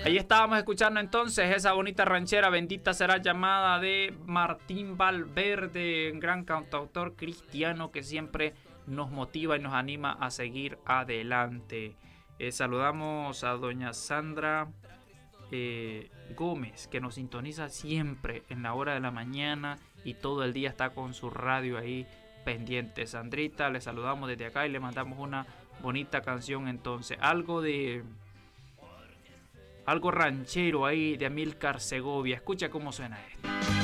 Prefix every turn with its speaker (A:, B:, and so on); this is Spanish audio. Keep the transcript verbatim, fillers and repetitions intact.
A: Ahí estábamos escuchando entonces esa bonita ranchera, Bendita será llamada, de Martín Valverde, un gran cantautor cristiano que siempre nos motiva y nos anima a seguir adelante. Eh, saludamos a doña Sandra eh, Gómez, que nos sintoniza siempre en la hora de la mañana y todo el día está con su radio ahí pendiente. Sandrita, le saludamos desde acá y le mandamos una bonita canción entonces. Algo de... Algo ranchero ahí de Amílcar Segovia. Escucha cómo suena esto.